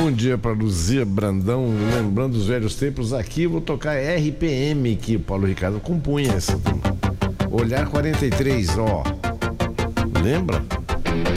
Bom dia para Luzia Brandão, lembrando os velhos tempos aqui, vou tocar RPM que o Paulo Ricardo compunha essa. Olhar 43, ó. Lembra?